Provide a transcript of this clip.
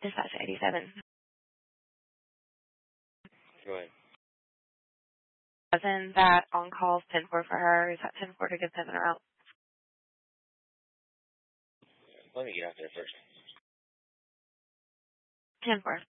Dispatch 87. Go ahead. Wasn't that on-call 10-4 for her? Is that 10-4 to get 7 or out? Let me get out there first. 10-4.